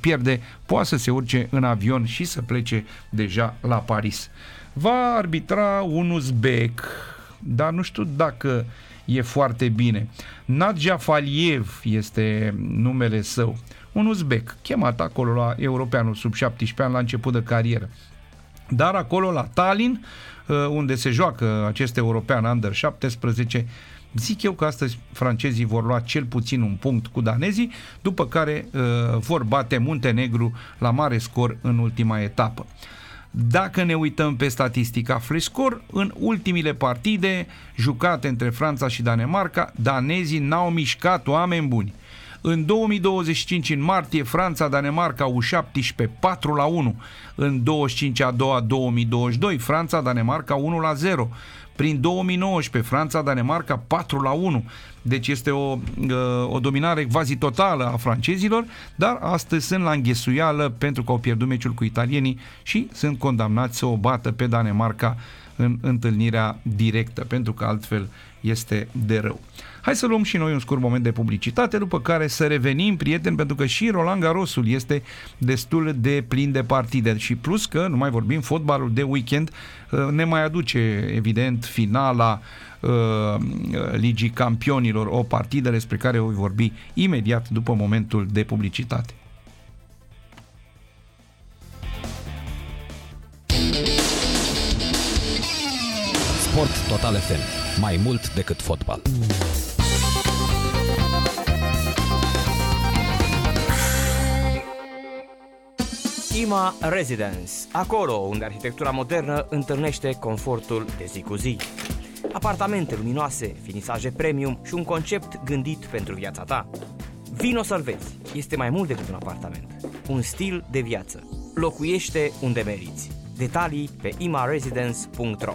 pierde, poate să se urce în avion și să plece deja la Paris. Va arbitra un uzbek, dar nu știu dacă e foarte bine. Nadja Faliev este numele său. Un uzbek, chemat acolo la europeanul sub 17 ani la început de carieră. Dar acolo la Tallinn, unde se joacă acest european under 17, zic eu că astăzi francezii vor lua cel puțin un punct cu danezii, după care vor bate Muntenegru la mare scor în ultima etapă. Dacă ne uităm pe statistica Flash Score, în ultimile partide jucate între Franța și Danemarca, danezii n-au mișcat, oameni buni. În 2025, în martie, Franța-Danemarca U17 4-1. În 25/2/2022, Franța-Danemarca 1-0. Prin 2019, Franța-Danemarca 4-1. Deci este o dominare quasi totală a francezilor, dar astăzi sunt la înghesuială pentru că au pierdut meciul cu italienii și sunt condamnați să o bată pe Danemarca în întâlnirea directă, pentru că altfel este de rău. Hai să luăm și noi un scurt moment de publicitate, după care să revenim, prieteni, pentru că și Roland Garrosul este destul de plin de partide și plus că, nu mai vorbim, fotbalul de weekend ne mai aduce, evident, finala Ligii Campionilor, o partidă despre care voi vorbi imediat după momentul de publicitate. Sport Total FM. Mai mult decât fotbal. IMA Residence, acolo unde arhitectura modernă întâlnește confortul de zi cu zi. Apartamente luminoase, finisaje premium și un concept gândit pentru viața ta. Vino să-l vezi. Este mai mult decât un apartament. Un stil de viață. Locuiește unde meriți. Detalii pe imaresidence.ro.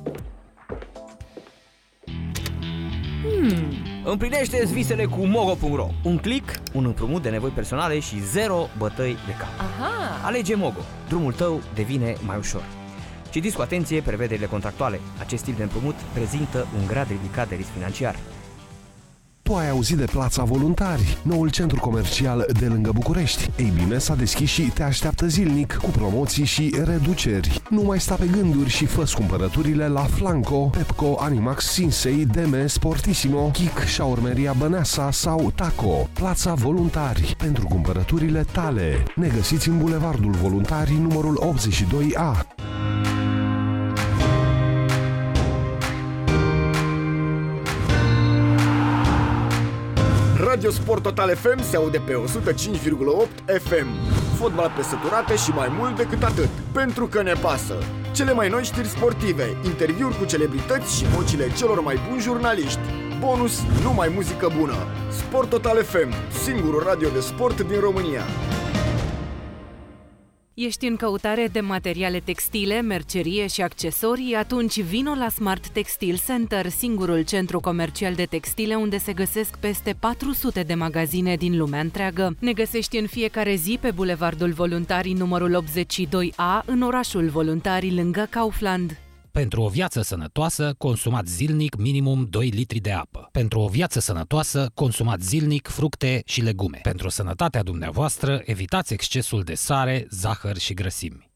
Împlinește-ți visele cu Mogo.ro. Un click, un împrumut de nevoi personale și 0 bătăi de cap. Aha! Alege Mogo. Drumul tău devine mai ușor. Citiți cu atenție prevederile contractuale. Acest tip de împrumut prezintă un grad ridicat de risc financiar. Tu ai auzit de Plața Voluntari, noul centru comercial de lângă București. Ei bine, s-a deschis și te așteaptă zilnic cu promoții și reduceri. Nu mai sta pe gânduri și fă-ți cumpărăturile la Flanco, Pepco, Animax, Sinsei, Deme, Sportissimo, Kik, Șaurmeria Băneasa sau Taco. Plața Voluntari, pentru cumpărăturile tale. Ne găsiți în Bulevardul Voluntarii, numărul 82A. Radio Sport Total FM se aude pe 105,8 FM. Fotbal pe săturate și mai mult decât atât, pentru că ne pasă. Cele mai noi știri sportive, interviuri cu celebrități și vocile celor mai buni jurnaliști. Bonus, numai muzică bună. Sport Total FM, singurul radio de sport din România. Ești în căutare de materiale textile, mercerie și accesorii? Atunci vino la Smart Textile Center, singurul centru comercial de textile unde se găsesc peste 400 de magazine din lumea întreagă. Ne găsești în fiecare zi pe Bulevardul Voluntarii numărul 82A, în orașul Voluntarii, lângă Kaufland. Pentru o viață sănătoasă, consumați zilnic minimum 2 litri de apă. Pentru o viață sănătoasă, consumați zilnic fructe și legume. Pentru sănătatea dumneavoastră, evitați excesul de sare, zahăr și grăsimi.